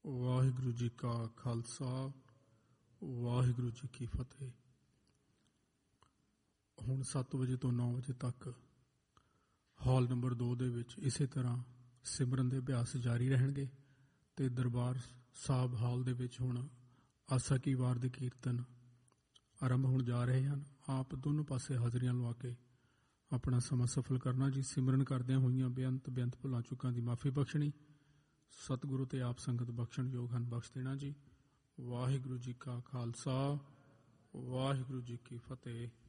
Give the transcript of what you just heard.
ਵਾਹਿਗੁਰੂ ਜੀ ਕਾ ਖਾਲਸਾ, ਵਾਹਿਗੁਰੂ ਜੀ ਕੀ ਫਤਿਹ। ਹੁਣ 7 ਵਜੇ ਤੋਂ 9 ਵਜੇ ਤੱਕ ਹਾਲ ਨੰਬਰ 2 ਦੇ ਵਿੱਚ ਇਸੇ ਤਰ੍ਹਾਂ ਸਿਮਰਨ ਦੇ ਅਭਿਆਸ ਜਾਰੀ ਰਹਿਣਗੇ ਅਤੇ ਦਰਬਾਰ ਸਾਹਿਬ ਹਾਲ ਦੇ ਵਿੱਚ ਹੁਣ ਆਸਾ ਕੀ ਵਾਰ ਦੇ ਕੀਰਤਨ ਆਰੰਭ ਹੋਣ ਜਾ ਰਹੇ ਹਨ। ਆਪ ਦੋਨੋਂ ਪਾਸੇ ਹਾਜ਼ਰੀਆਂ ਲਵਾ ਕੇ ਆਪਣਾ ਸਮਾਂ ਸਫਲ ਕਰਨਾ ਜੀ। ਸਿਮਰਨ ਕਰਦਿਆਂ ਹੋਈਆਂ ਬੇਅੰਤ ਭੁੱਲਾਂ ਚੁੱਕਾਂ ਦੀ ਮਾਫੀ ਬਖਸ਼ਣੀ। ਸਤਿਗੁਰੂ ਤੇ ਆਪ ਸੰਗਤ ਬਖਸ਼ਣ ਯੋਗ ਹਨ, ਬਖਸ਼ ਦੇਣਾ ਜੀ। ਵਾਹਿਗੁਰੂ ਜੀ ਕਾ ਖਾਲਸਾ, ਵਾਹਿਗੁਰੂ ਜੀ ਕੀ ਫਤਿਹ।